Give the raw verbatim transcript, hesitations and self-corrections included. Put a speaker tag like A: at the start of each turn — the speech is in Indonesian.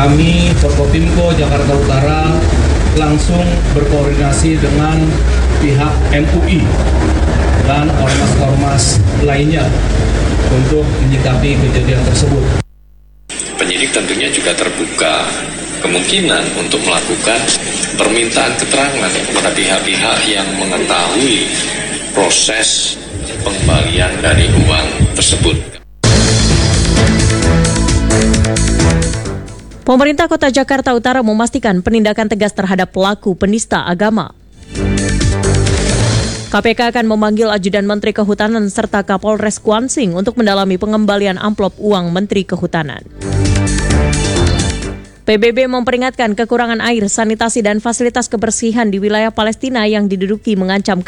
A: kami Forkopimko Jakarta Utara langsung berkoordinasi dengan pihak M U I dan ormas-ormas lainnya untuk menyikapi kejadian tersebut.
B: Penyidik tentunya juga terbuka kemungkinan untuk melakukan permintaan keterangan kepada pihak-pihak yang mengetahui proses pengembalian dari uang tersebut.
C: Pemerintah Kota Jakarta Utara memastikan penindakan tegas terhadap pelaku penista agama. K P K akan memanggil Ajudan Menteri Kehutanan serta Kapolres Kuansing untuk mendalami pengembalian amplop uang Menteri Kehutanan. P B B memperingatkan kekurangan air, sanitasi, dan fasilitas kebersihan di wilayah Palestina yang diduduki mengancam